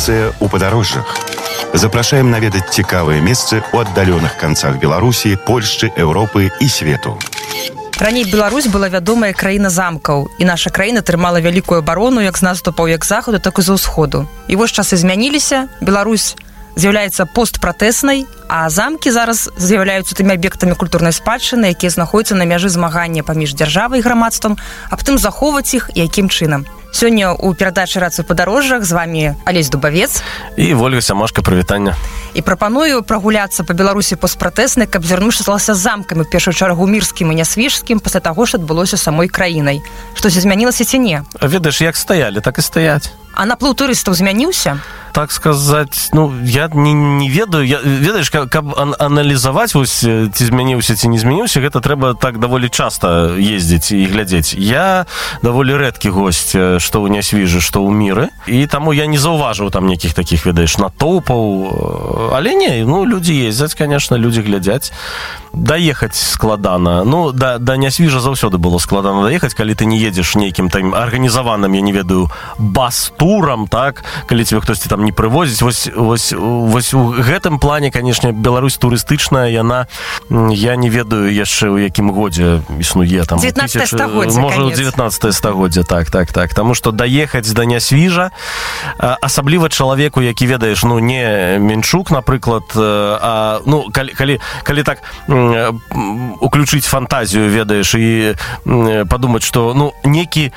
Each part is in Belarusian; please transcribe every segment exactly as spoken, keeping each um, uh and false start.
Экскурсія ў падарожжах. Запрашаем наведаць цікавыя месцы ў аддаленых канцах Беларусі, Польшчы, Еўропы і свету. Раней Беларусь была вядомая краіна замкаў, і наша краіна трымала вялікую абарону як з наступаў як з захаду, так і з усходу. І вось часы змяніліся, Беларусь з'яўляецца постпратэснай, а замкі зараз з'яўляюцца тымі аб'ектамі культурнай спадчыны, якія знаходзяцца на мяжы змагання паміж дзяржавай і грамадствам, аб тым захоўваць іх і якім чынам. Сёння ў перадачы «Рацыя ў падарожжах» з вамі Алесь Дубавец і Вольга Сямашка, прывітання. І прапаную прагуляцца па Беларусі постпратэснай, каб зірнуўся замкамі, ў першую чаргу мірскім і нясвіжскім, пасля таго, што адбылося самой краінай. Штосьці змянілася ці не? Ведаеш, як стаялі, так і стаяць. А наплыў турыстаў змяніўся? Так сказаць, ну, я не, не ведаю. Я, ведаеш, каб, каб аналізаваць, вось, ці змяніўся, ці не змяніўся, гэта трэба так даволі часта ездзіць і глядзець. Я даволі рэдкі госць, што ў Нясвіжы, што ў Міры, і таму я не заўважыў там нейкіх такіх, ведаеш, натоўпаў. Але не, ну, людзі ездзяць, конечно, людзі глядзяць. Даехаць складана. Ну, да, да Нясвіжа заўсёды было складана даехаць, калі ты не едзеш нейкім там арганізаваным, я не ведаю, бас-турам, так, калі тебе хтосьці там не прывозіць. Вось, вось, вось у гэтым плане, канешне, Беларусь турыстычная, яна, я не ведаю яшчэ ў якім годзе існуе там. дзевятнаццатае стагоддзе, можа, ў дзевятнаццатае стагоддзе, так, так, так. Таму што даехаць да Нясвіжа, асабліва чалавеку, які, ведаеш, ну, не Менчук, напрыклад, а, ну, калі, калі, калі так уключыць фантазію, ведаеш, і падумаць, што, ну, некі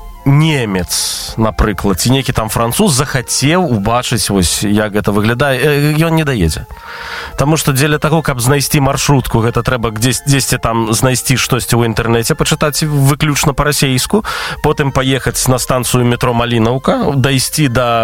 немец, напрыклад, ці нейкі там француз захацеў убачыць, вось, як гэта выглядае, ён не даедзе. Таму што дзеля таго, каб знайсці маршрутку, гэта трэба дзесьці там знайсці штосьці ў інтэрнэце, пачытаць выключна па-расейску, потым паехаць на станцыю метро Малінаўка, дайсці да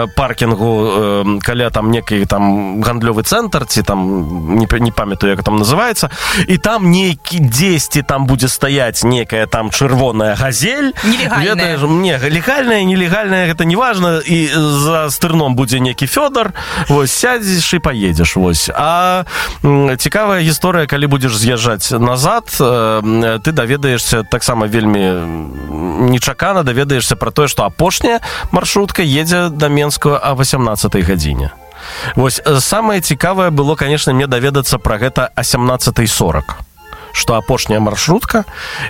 паркінгу каля там некай там гандлёвы цэнтр, ці там, не, не памятаю, як там называецца, і там нейкі дзесьці там будзе стаяць некая там чырвоная газель. Нелегальная. Не, легальная, нелегальная, гэта не важна, і за стырном будзе некі Фёдор, вось, сядзеш і паедзеш, вось. А цікавая гісторыя, калі будзеш з'язджаць назад, ты даведаешся таксама вельмі нечакана, даведаешся пра тое, што апошняя маршрутка едзе да Менска а васямнаццатай гадзіне. Вось, самае цікавае было, конечно, мне даведацца пра гэта а сямнаццатай сорак. Што апошняя маршрутка,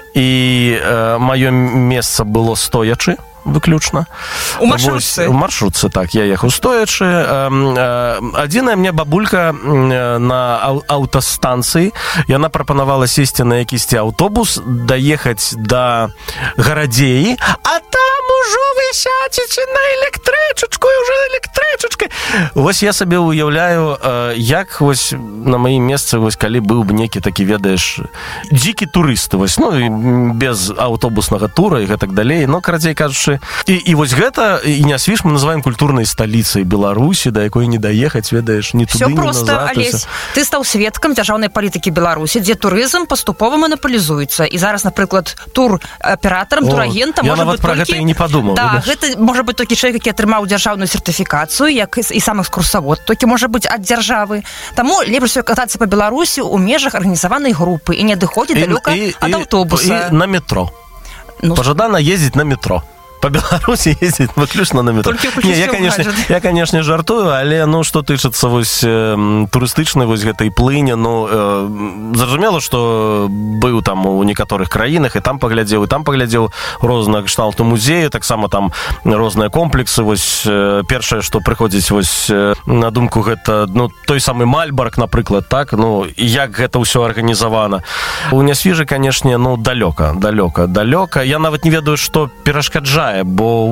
і э, маё месца было стоячы, выключна. У маршрутцы? У маршрутцы, так, я ехаў стоячы. Э, э, адзіная мне бабулька э, на ау- аўтастанцыі, яна прапанавала сесці на якісьці аўтобус, даехаць да Гарадзеі, а там ужо вы сядзеце на электрычачку, і ўжо электрычачкай. Вось я сабе уяўляю, э, як вось на маім месцы, вось калі быў бы некі такі, ведаеш, дзікі турысты, вось, ну, без аўтобуснага тура і гэтак далей, но, карацей кажучы, і, і вось гэта, і Нясвіж мы называем культурнай сталіцай Беларусі, да якой не даехаць, ведаеш, ні туды, ні назад. Всё проста, Алесь. Ты стаў сведкам дзяржаўнай палітыкі Беларусі, дзе турызм паступова манапалізуецца. І зараз, напрыклад, тур-аператарам, турагентам можа быць толькі... Я нават пра гэта і не падумаў. Да, гэта можа быць толькі чалавек, які атрымаў дзяржаўную сертыфікацыю, як і сам экскурсавод, толькі можа быць ад дзяржавы. Таму лепш усё катацца па Беларусі ў межах арганізаванай групы і не адыходзіць далёка ад аўтобуса. І на метро. Ну, пажадана ездзіць на метро. По Беларусі ездзіць выключна на метро. Не, я, конечно, я, конечно, жартую, але, ну, што тычыцца вось э, турыстычнай вось гэтай плыні, ну, э, зразумела, што быў там у некаторых краінах, і там паглядзеў, і там паглядзеў розныя кшталту музею, таксама там розныя комплексы, вось, э, першае, што прыходзіць вось э, на думку, гэта, ну, той самы Мальбарк, напрыклад, так, ну, як гэта ўсё арганізавана. У Нясвіжы, канешне, ну, далёка, далёка, далёка. Я нават не ведаю, што перашкаджае, бо